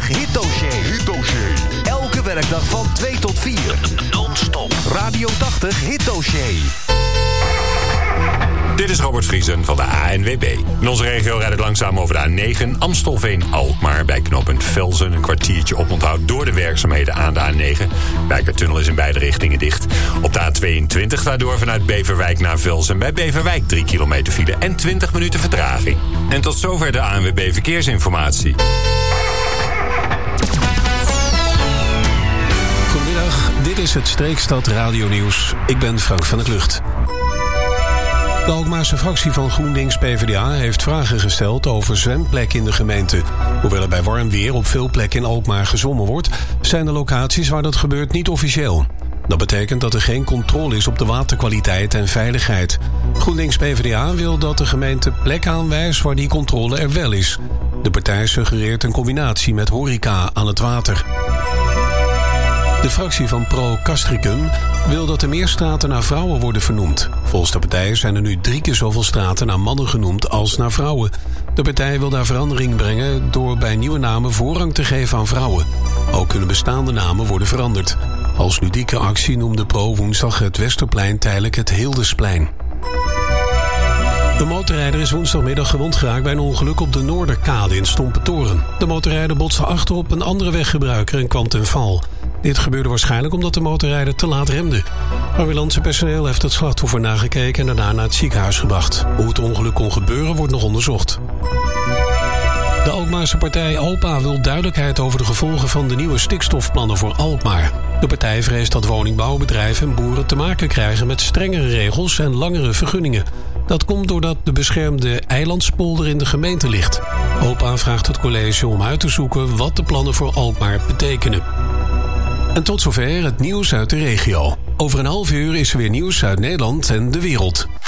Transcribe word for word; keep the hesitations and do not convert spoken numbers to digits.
twintig hitdossier. Hitdossier. Elke werkdag van twee tot vier. Non-stop. Radio tachtig hitdossier. Dit is Robert Vriesen van de A N W B. In onze regio rijdt het langzaam over de A negen Amstelveen-Alkmaar bij knooppunt Velzen. Een kwartiertje oponthoud door de werkzaamheden aan de A negen. Wijkertunnel is in beide richtingen dicht. Op de A tweeëntwintig daardoor vanuit Beverwijk naar Velzen. Bij Beverwijk drie kilometer file en twintig minuten vertraging. En tot zover de A N W B Verkeersinformatie. Goedemiddag, dit is het Streekstad Radio Nieuws. Ik ben Frank van der Klucht. De Alkmaarse fractie van GroenLinks P v d A heeft vragen gesteld over zwemplekken in de gemeente. Hoewel er bij warm weer op veel plekken in Alkmaar gezwommen wordt, zijn de locaties waar dat gebeurt niet officieel. Dat betekent dat er geen controle is op de waterkwaliteit en veiligheid. GroenLinks P v d A wil dat de gemeente plek aanwijst waar die controle er wel is. De partij suggereert een combinatie met horeca aan het water. De fractie van Pro Castricum wil dat er meer straten naar vrouwen worden vernoemd. Volgens de partij zijn er nu drie keer zoveel straten naar mannen genoemd als naar vrouwen. De partij wil daar verandering brengen door bij nieuwe namen voorrang te geven aan vrouwen. Ook kunnen bestaande namen worden veranderd. Als ludieke actie noemde Pro woensdag het Westerplein tijdelijk het Hildesplein. Een motorrijder is woensdagmiddag gewond geraakt bij een ongeluk op de Noorderkade in Stompentoren. De motorrijder botste achter op een andere weggebruiker en kwam ten val. Dit gebeurde waarschijnlijk omdat de motorrijder te laat remde. Ambulancepersoneel heeft het slachtoffer nagekeken en daarna naar het ziekenhuis gebracht. Hoe het ongeluk kon gebeuren wordt nog onderzocht. De Alkmaarse partij ALPA wil duidelijkheid over de gevolgen van de nieuwe stikstofplannen voor Alkmaar. De partij vreest dat woningbouwbedrijven en boeren te maken krijgen met strengere regels en langere vergunningen. Dat komt doordat de beschermde eilandspolder in de gemeente ligt. ALPA vraagt het college om uit te zoeken wat de plannen voor Alkmaar betekenen. En tot zover het nieuws uit de regio. Over een half uur is er weer nieuws uit Nederland en de wereld.